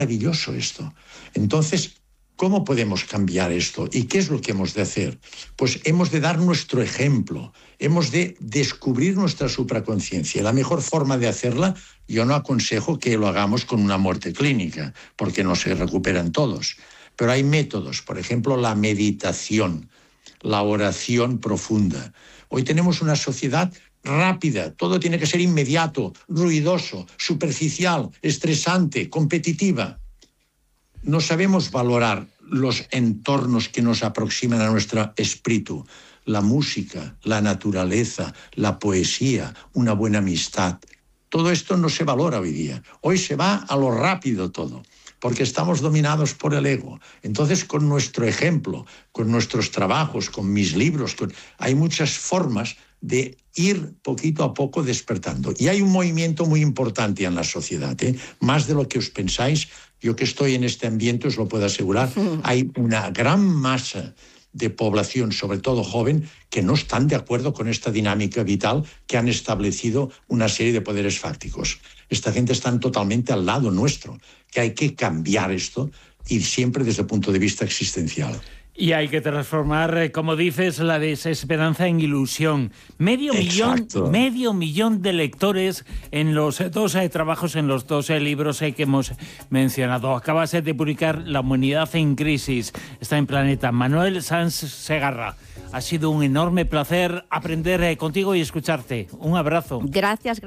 maravilloso esto. Entonces, ¿cómo podemos cambiar esto? ¿Y qué es lo que hemos de hacer? Pues hemos de dar nuestro ejemplo, hemos de descubrir nuestra supraconciencia. La mejor forma de hacerla, yo no aconsejo que lo hagamos con una muerte clínica, porque no se recuperan todos. Pero hay métodos, por ejemplo, la meditación, la oración profunda. Hoy tenemos una sociedad rápida, todo tiene que ser inmediato, ruidoso, superficial, estresante, competitiva. No sabemos valorar los entornos que nos aproximan a nuestro espíritu, la música, la naturaleza, la poesía, una buena amistad. Todo esto no se valora hoy día. Hoy se va a lo rápido todo, porque estamos dominados por el ego. Entonces, con nuestro ejemplo, con nuestros trabajos, con mis libros, hay muchas formas de ir poquito a poco despertando. Y hay un movimiento muy importante en la sociedad, más de lo que os pensáis. Yo que estoy en este ambiente os lo puedo asegurar. Hay una gran masa de población, sobre todo joven, que no están de acuerdo con esta dinámica vital que han establecido una serie de poderes fácticos. Esta gente está totalmente al lado nuestro, que hay que cambiar esto y siempre desde el punto de vista existencial. Y hay que transformar, como dices, la desesperanza en ilusión. Medio millón de lectores en los dos trabajos, en los dos libros que hemos mencionado. Acabas de publicar La humanidad en crisis. Está en Planeta. Manuel Sanz Segarra. Ha sido un enorme placer aprender contigo y escucharte. Un abrazo. Gracias.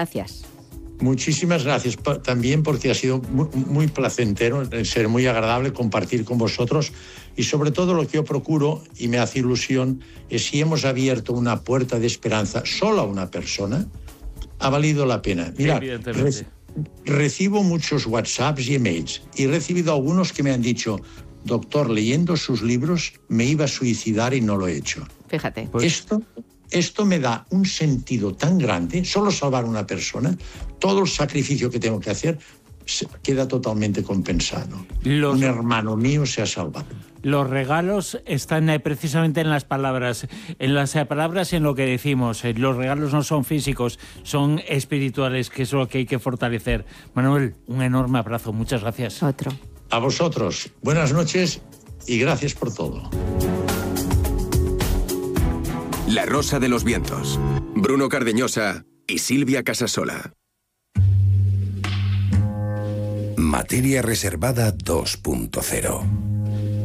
Muchísimas gracias también, porque ha sido muy placentero, ser muy agradable compartir con vosotros, y sobre todo lo que yo procuro y me hace ilusión es, si hemos abierto una puerta de esperanza solo a una persona, ha valido la pena. Mirad, recibo muchos WhatsApps y emails, y he recibido algunos que me han dicho: doctor, leyendo sus libros me iba a suicidar y no lo he hecho. Fíjate. Esto me da un sentido tan grande, solo salvar a una persona, todo el sacrificio que tengo que hacer queda totalmente compensado. Un hermano mío se ha salvado. Los regalos están precisamente en las palabras y en lo que decimos. Los regalos no son físicos, son espirituales, que es lo que hay que fortalecer. Manuel, un enorme abrazo, muchas gracias. Otro. A vosotros, buenas noches y gracias por todo. La Rosa de los Vientos. Bruno Cardeñosa y Silvia Casasola. Materia Reservada 2.0.